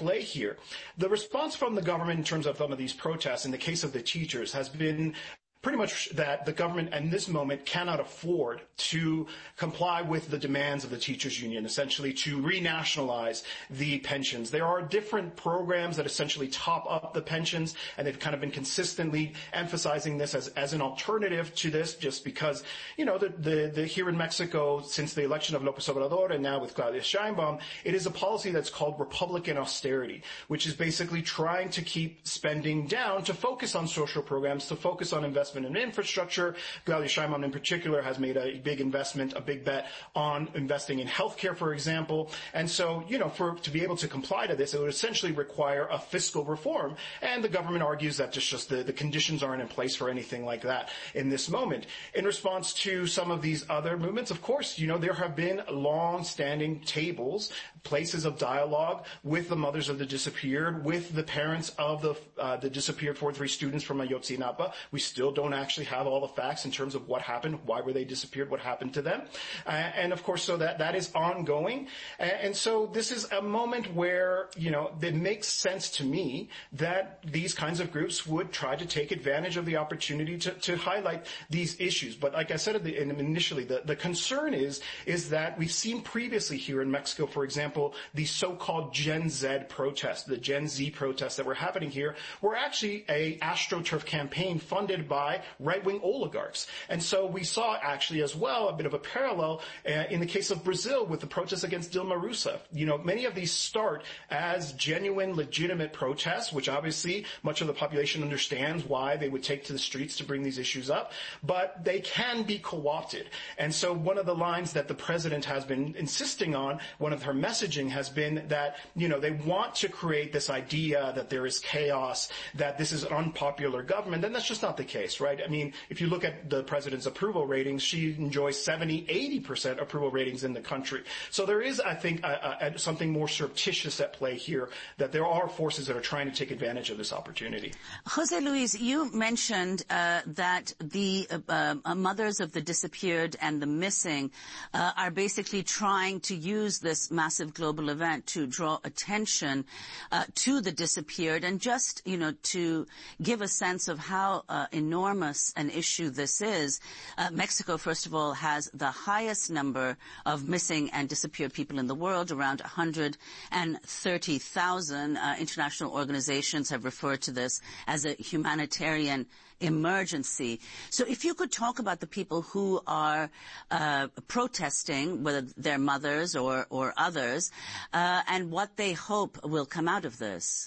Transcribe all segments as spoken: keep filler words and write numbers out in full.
play here. The response from the government in terms of some of these protests, in the case of the teachers, has been pretty much that the government at this moment cannot afford to comply with the demands of the teachers union, essentially to renationalize the pensions. There are different programs that essentially top up the pensions, and they've kind of been consistently emphasizing this as, as an alternative to this, just because, you know, the, the, the here in Mexico, since the election of López Obrador and now with Claudia Sheinbaum, it is a policy that's called Republican austerity, which is basically trying to keep spending down to focus on social programs, to focus on investment in infrastructure. Claudia Sheinbaum in particular has made a big investment, a big bet on investing in healthcare, for example. And so, you know, for to be able to comply to this, it would essentially require a fiscal reform. And the government argues that just, just the, the conditions aren't in place for anything like that in this moment. In response to some of these other movements, of course, you know, there have been long-standing tables, places of dialogue with the mothers of the disappeared, with the parents of the uh, the disappeared forty-three students from Ayotzinapa. We still don't actually have all the facts in terms of what happened, why were they disappeared, what happened to them. Uh, and of course, so that, that is ongoing. And, and so this is a moment where, you know, it makes sense to me that these kinds of groups would try to take advantage of the opportunity to, to highlight these issues. But like I said at the, initially, the, the concern is, is that we've seen previously here in Mexico, for example, the so-called Gen Z protests, the Gen Z protests that were happening here, were actually a AstroTurf campaign funded by right-wing oligarchs. And so we saw actually as well a bit of a parallel uh, in the case of Brazil with the protests against Dilma Rousseff. You know, many of these start as genuine, legitimate protests, which obviously much of the population understands why they would take to the streets to bring these issues up, but they can be co-opted. And so one of the lines that the president has been insisting on, one of her messaging has been that, you know, they want to create this idea that there is chaos, that this is an unpopular government, and that's just not the case, right? I mean, if you look at the president's approval ratings, she enjoys seventy, eighty percent approval ratings in the country. So there is, I think, a, a, something more surreptitious at play here, that there are forces that are trying to take advantage of this opportunity. Jose Luis, you mentioned uh, that the uh, uh, mothers of the disappeared and the missing uh, are basically trying to use this massive global event to draw attention uh, to the disappeared, and just, you know, to give a sense of how uh, enormous an issue this is. Uh, Mexico, first of all, has the highest number of missing and disappeared people in the world, around one hundred thirty thousand. Uh, international organizations have referred to this as a humanitarian emergency. So if you could talk about the people who are uh, protesting, whether they're mothers or, or others, uh, and what they hope will come out of this.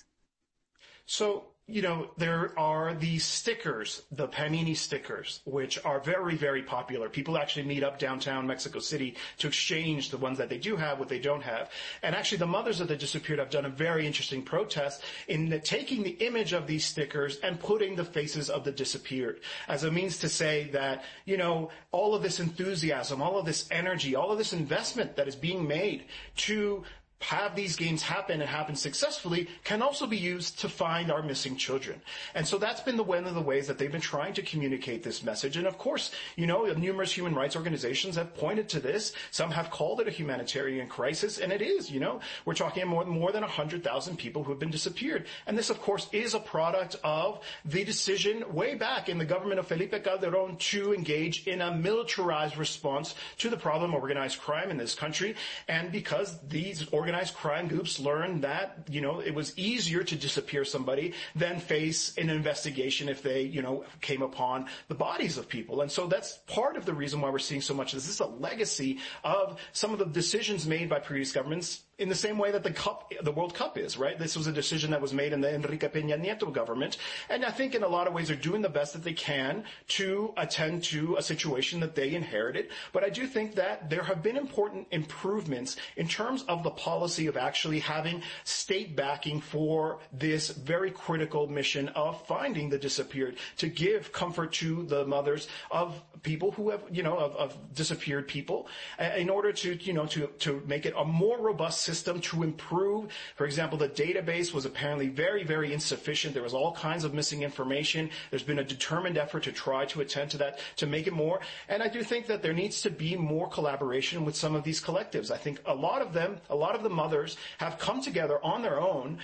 So, you know, there are these stickers, the Panini stickers, which are very, very popular. People actually meet up downtown Mexico City to exchange the ones that they do have, what they don't have. And actually, the mothers of the disappeared have done a very interesting protest in the, taking the image of these stickers and putting the faces of the disappeared as a means to say that, you know, all of this enthusiasm, all of this energy, all of this investment that is being made to have these games happen and happen successfully can also be used to find our missing children. And so that's been the one of the ways that they've been trying to communicate this message. And of course, you know, numerous human rights organizations have pointed to this. Some have called it a humanitarian crisis, and it is, you know. We're talking more, more than one hundred thousand people who have been disappeared. And this, of course, is a product of the decision way back in the government of Felipe Calderón to engage in a militarized response to the problem of organized crime in this country. And because these organizations Organized crime groups learned that, you know, it was easier to disappear somebody than face an investigation if they, you know, came upon the bodies of people. And so that's part of the reason why we're seeing so much of this. This is a legacy of some of the decisions made by previous governments, in the same way that the cup, the World Cup is, right? This was a decision that was made in the Enrique Peña Nieto government. And I think in a lot of ways they're doing the best that they can to attend to a situation that they inherited. But I do think that there have been important improvements in terms of the policy of actually having state backing for this very critical mission of finding the disappeared, to give comfort to the mothers of people who have, you know, of, of disappeared people, in order to, you know, to, to make it a more robust system, to improve. For example, the database was apparently very, very insufficient. There was all kinds of missing information. There's been a determined effort to try to attend to that, to make it more. And I do think that there needs to be more collaboration with some of these collectives. I think a lot of them, a lot of the mothers have come together on their own